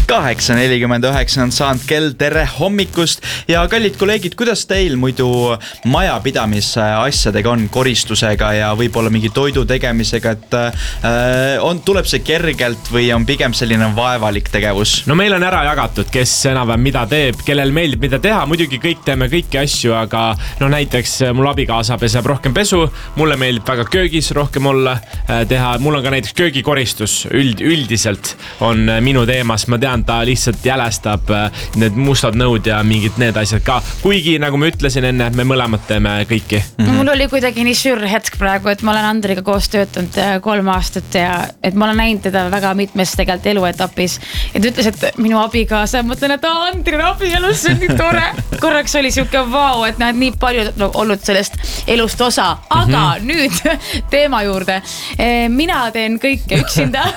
8:49 on saanud kell, tere hommikust ja kallid kolleegid, kuidas teil muidu majapidamise asjadega on, koristusega ja võib-olla mingi toidu tegemisega, et tuleb see kergelt või on pigem selline vaevalik tegevus? No meil on ära jagatud, kes enam mida teeb, kellel meeldib mida teha, muidugi kõik teeme kõiki asju, aga no näiteks mul abikaasa peseb rohkem pesu, mulle meeldib väga köögis rohkem olla, teha, mul on ka näiteks köögikoristus üldiselt on minu teemas, ma tean, ta lihtsalt jälestab need mustad nõud ja mingid need asjad ka. Kuigi, nagu ma ütlesin enne, me mõlemad teeme kõiki. Mul oli kuidagi nii sür hetk praegu, et ma olen Andriga koos töötanud 3 aastat ja et ma olen näinud teda väga mitmes tegelikult eluetapis. Ja ta ütles, et minu abikaasa, mõtlen, et Andri on abielus, see on nii tore. Korraks oli siuke vau, et näed nii palju olnud sellest elust osa. Aga nüüd teema juurde. Mina teen kõike üksinda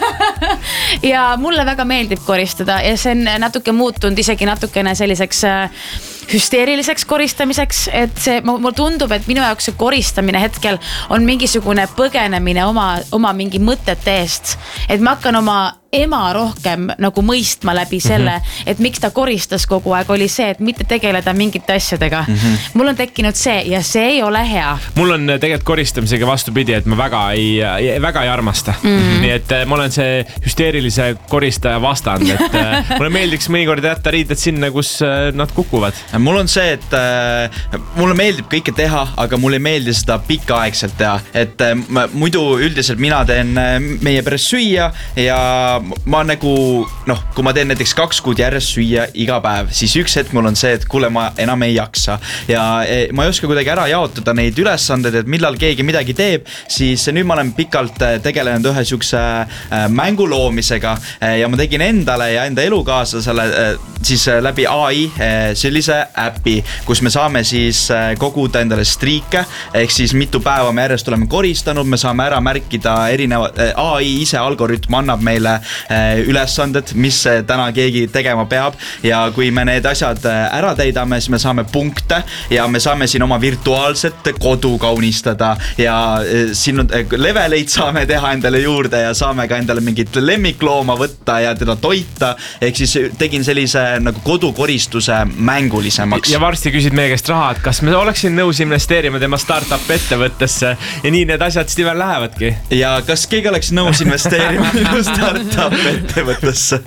ja mulle väga meeldib koristada. Ja see on natuke muutunud isegi natukene selliseks hüsteeriliseks koristamiseks, et see, mulle tundub, et minu jaoks see koristamine hetkel on mingisugune põgenemine oma mingi mõtete eest, et ma hakkan oma ema rohkem nagu mõistma läbi selle, et miks ta koristas kogu aeg, oli see, et mitte tegeleda mingite asjadega. Mul on tekkinud see ja see ei ole hea. Mul on tegelikult koristamisega vastupidi, et ma väga ei armasta. Nii et ma olen see hüsteerilise koristaja vastand, et mulle meeldiks mõnikord jätta riided sinna, kus nad kukuvad. Mul on see, et mulle meeldib kõike teha, aga mulle ei meeldi seda pikaaegselt teha, et muidu üldiselt mina teen meie peres süüa ja ma nagu, kui ma teen näiteks 2 kuud järjest süüa iga päev, siis üks hetk mul on see, et kuule, ma enam ei jaksa ja ma ei oska kuidagi ära jaotada neid ülesanded, et millal keegi midagi teeb, siis nüüd ma olen pikalt tegelenud ühe siukse mängu loomisega ja ma tegin endale ja enda elukaaslasele siis läbi AI sellise äpi, kus me saame siis koguda endale striike, ehk siis mitu päeva me järjest oleme koristanud, me saame ära märkida erinevad, AI ise algoritm annab meile ülesanded, mis täna keegi tegema peab ja kui me need asjad ära teidame, siis me saame punkte ja me saame siin oma virtuaalset kodu kaunistada ja siin leveleid saame teha endale juurde ja saame ka endale mingit lemmiklooma võtta ja teda toita, ehk siis tegin sellise nagu kodukoristuse mängulisemaks. Ja varsti küsid meie käest raha, et kas me oleksin nõus investeerima tema startup ettevõttesse ja nii need asjad siis veel lähevadki. Ja kas keegi oleks nõus investeerima startup ettevõttesse?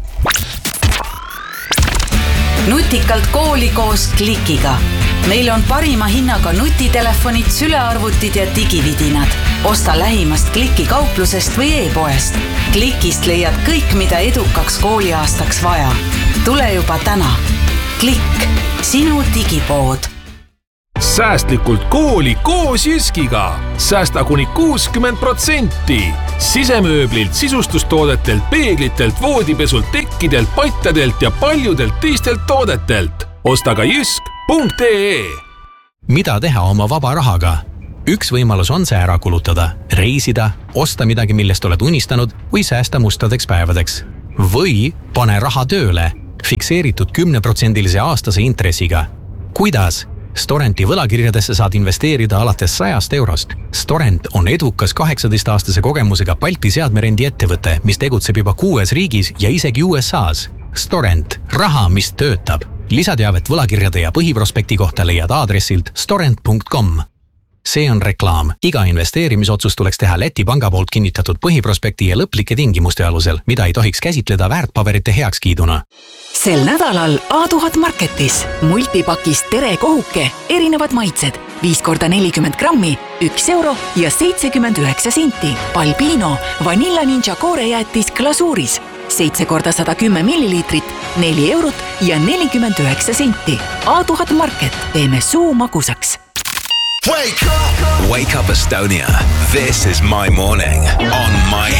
Nutikalt kooli koos Klikiga. Meil on parima hinnaga nutitelefonid, sülearvutid ja digividinad. Osta lähimast Kliki kauplusest või e-poest. Klikist leiad kõik, mida edukaks kooliaastaks vaja. Tule juba täna. Klikk, sinu digipood. Säästlikult kooli koos Jyskiga. Säästa kuni 60%. Sisemööblilt, sisustustoodetelt, peeglitelt, voodipesult, tekkidelt, patjadelt ja paljudelt teistelt toodetelt. Osta ka jysk.ee. Mida teha oma vaba rahaga? Üks võimalus on see ära kulutada, reisida, osta midagi, millest oled unistanud või säästa mustadeks päevadeks. Või pane raha tööle, fikseeritud 10% aastase intressiga. Kuidas? Storenti võlakirjadesse saad investeerida alates 100 eurost. Storent on edukas 18-aastase kogemusega Balti seadmerendi ettevõte, mis tegutseb juba 6 riigis ja isegi USAs. Storent, raha, mis töötab. Lisateavet võlakirjade ja põhiprospekti kohta leiad aadressilt storent.com. See on reklaam. Iga investeerimisotsus tuleks teha Läti panga poolt kinnitatud põhiprospekti ja lõplike tingimuste alusel, mida ei tohiks käsitleda väärtpaberite heakskiiduna. Sel nädalal A1000 Marketis multipakis tere kohuke, erinevad maitsed, 5x40 grammi, 1 euro ja 79 senti. Balbino, Vanilla Ninja koorejäätis glasuuris, 7x110 milliliitrit, 4 eurot ja 49 senti. A1000 Market, teeme suu magusaks. Wake up! Wake up Estonia. This is my morning on my